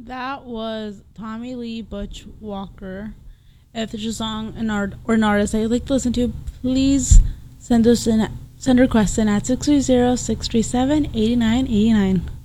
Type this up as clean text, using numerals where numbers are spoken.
That was Tommy Lee Butch Walker. If there's a song or an artist that you'd like to listen to, please send requests in at 630-637-8989.